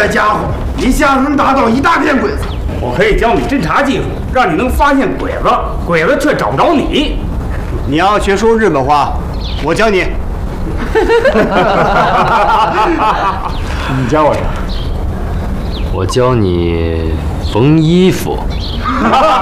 这家伙一下能打倒一大片鬼子。 我可以教你侦查技术，让你能发现鬼子，鬼子却找不着你。 你要学说日本话，我教你。 你教我啥？ 我教你缝衣服。